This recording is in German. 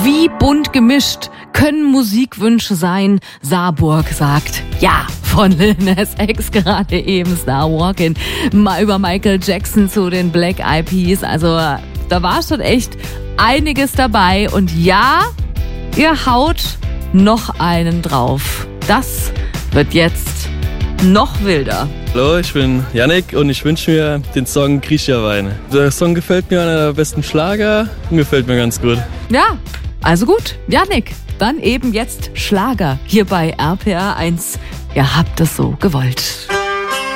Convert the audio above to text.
Wie bunt gemischt können Musikwünsche sein? Saarburg sagt ja. Von Lil Nas X gerade eben Star Walking. Mal über Michael Jackson zu den Black Eyed Peas. Also da war schon echt einiges dabei. Und ja, ihr haut noch einen drauf. Das wird jetzt noch wilder. Hallo, ich bin Yannick und ich wünsche mir den Song Grisha-Weine. Der Song gefällt mir, einer der besten Schlager und gefällt mir ganz gut. Ja, also gut, Yannick, dann eben jetzt Schlager hier bei RPR 1. Ihr habt es so gewollt.